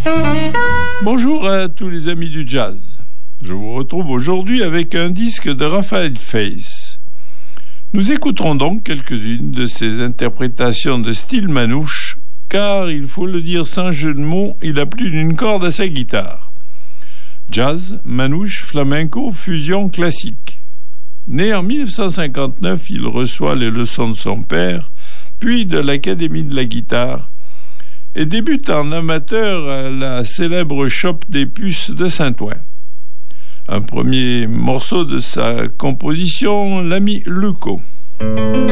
Bonjour à tous les amis du jazz. Je vous retrouve aujourd'hui avec un disque de Raphaël Faith. Nous écouterons donc quelques-unes de ses interprétations de style manouche, car, il faut le dire sans jeu de mots, il a plus d'une corde à sa guitare. Jazz, manouche, flamenco, fusion classique. Né en 1959, il reçoit les leçons de son père, puis de l'Académie de la guitare, et débute en amateur à la célèbre Chope des Puces de Saint-Ouen. Un premier morceau de sa composition, l'ami Luco.